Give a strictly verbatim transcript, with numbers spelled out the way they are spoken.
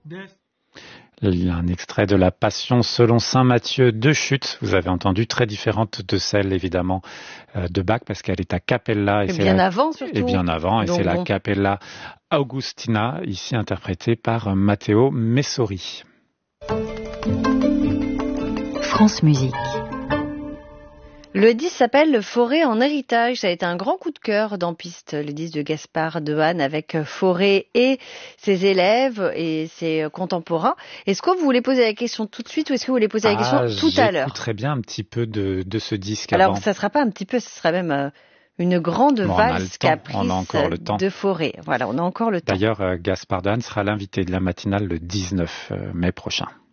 Il y a un extrait de la Passion selon saint Matthieu de Chute. Vous avez entendu, très différente de celle évidemment de Bach parce qu'elle est à cappella. Et, et bien la... avant surtout. Et bien avant, et Donc, c'est bon. la Cappella Augustina, ici interprétée par Matteo Messori. France Musique. Le disque s'appelle Fauré en héritage. Ça a été un grand coup de cœur dans Piste, le disque de Gaspard Dehaene avec Fauré et ses élèves et ses contemporains. Est-ce que vous voulez poser la question tout de suite ou est-ce que vous voulez poser la question ah, tout à l'heure? J'écouterais bien un petit peu de, de ce disque. Alors, avant. ça ne sera pas un petit peu, ce sera même euh, une grande bon, valse caprice on a encore le temps. de Fauré. Voilà, on a encore le temps. D'ailleurs, Gaspard Dehaene sera l'invité de la matinale le dix-neuf mai prochain.